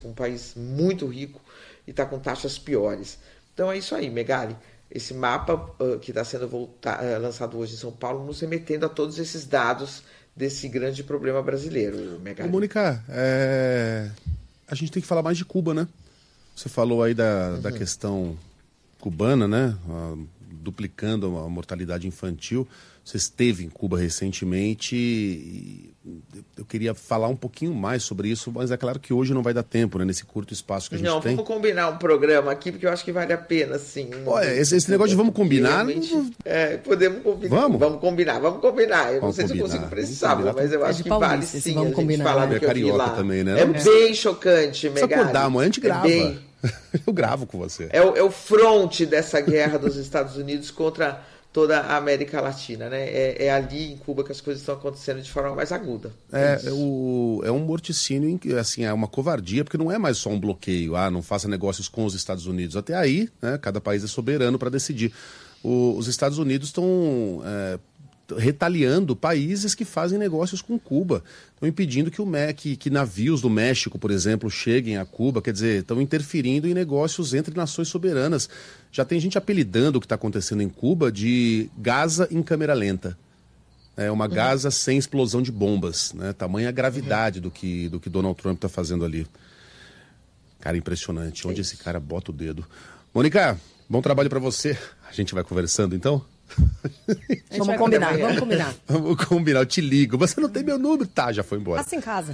um país muito rico e está com taxas piores. Então é isso aí, Megali. Esse mapa que está sendo lançado hoje em São Paulo, nos remetendo a todos esses dados desse grande problema brasileiro, Megali. Ô, Mônica, a gente tem que falar mais de Cuba, né? Você falou aí da questão cubana, né? Duplicando a mortalidade infantil. Você esteve em Cuba recentemente e eu queria falar um pouquinho mais sobre isso, mas é claro que hoje não vai dar tempo, né? Nesse curto espaço que a gente tem. Vamos combinar um programa aqui, porque eu acho que vale a pena, sim. Esse negócio de vamos combinar... podemos combinar. Vamos combinar. Eu não sei se eu consigo para esse sábado, mas eu acho que vale sim a gente falar do que eu vi lá. Também, né? É bem chocante, Megali. Precisa acordar, amanhã a gente grava. Eu gravo com você. É o fronte dessa guerra dos Estados Unidos contra toda a América Latina, né? É ali em Cuba que as coisas estão acontecendo de forma mais aguda. É um morticínio, assim, é uma covardia, porque não é mais só um bloqueio, não faça negócios com os Estados Unidos. Até aí, né, cada país é soberano para decidir. Os Estados Unidos estão retaliando países que fazem negócios com Cuba. Estão impedindo que navios do México, por exemplo, cheguem a Cuba. Quer dizer, estão interferindo em negócios entre nações soberanas. Já tem gente apelidando o que está acontecendo em Cuba de Gaza em câmera lenta. É uma Gaza sem explosão de bombas, né? Tamanha a gravidade do que Donald Trump está fazendo ali. Cara, impressionante. Onde esse cara bota o dedo. Mônica, bom trabalho para você. A gente vai conversando, então? Vamos combinar. Vamos combinar, eu te ligo. Você não tem meu número? Tá, já foi embora. Passa em casa.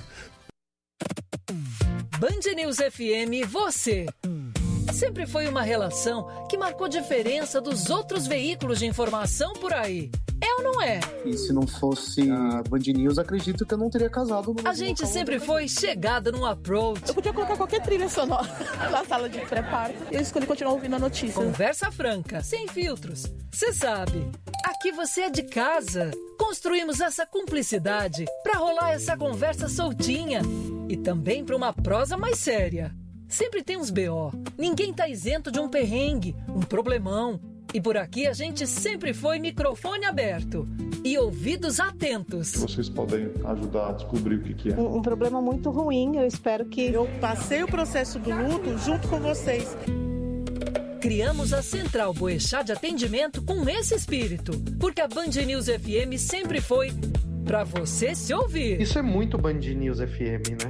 Band News FM, você. Sempre foi uma relação que marcou diferença dos outros veículos de informação por aí. É ou não é? E se não fosse a Band News, acredito que eu não teria casado. A gente sempre foi chegada num approach. Eu podia colocar qualquer trilha sonora na sala de pré-parto. Eu escolhi continuar ouvindo a notícia. Conversa franca, sem filtros. Você sabe, aqui você é de casa. Construímos essa cumplicidade para rolar essa conversa soltinha. E também para uma prosa mais séria. Sempre tem uns BO. Ninguém tá isento de um perrengue, um problemão. E por aqui a gente sempre foi microfone aberto e ouvidos atentos. Vocês podem ajudar a descobrir o que é. Um problema muito ruim, eu espero que... Eu passei o processo do luto junto com vocês. Criamos a Central Boechat de Atendimento com esse espírito, porque a Band News FM sempre foi pra você se ouvir. Isso é muito Band News FM, né?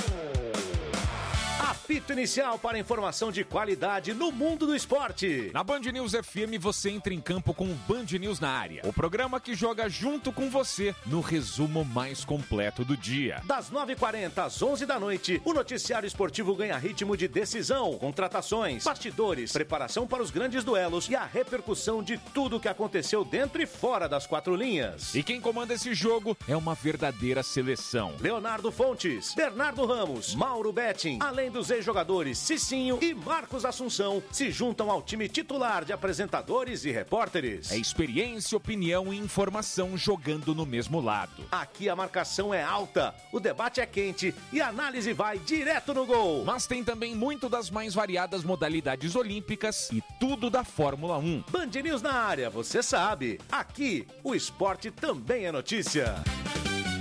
Apito inicial para informação de qualidade no mundo do esporte. Na Band News FM você entra em campo com o Band News na área. O programa que joga junto com você no resumo mais completo do dia. Das 9h40 às 11 da noite, o noticiário esportivo ganha ritmo de decisão, contratações, bastidores, preparação para os grandes duelos e a repercussão de tudo que aconteceu dentro e fora das quatro linhas. E quem comanda esse jogo é uma verdadeira seleção. Leonardo Fontes, Bernardo Ramos, Mauro Betting, além dos ex-jogadores Cicinho e Marcos Assunção se juntam ao time titular de apresentadores e repórteres. É experiência, opinião e informação jogando no mesmo lado. Aqui a marcação é alta, o debate é quente e a análise vai direto no gol. Mas tem também muito das mais variadas modalidades olímpicas e tudo da Fórmula 1. Band News na área, você sabe. Aqui, o esporte também é notícia.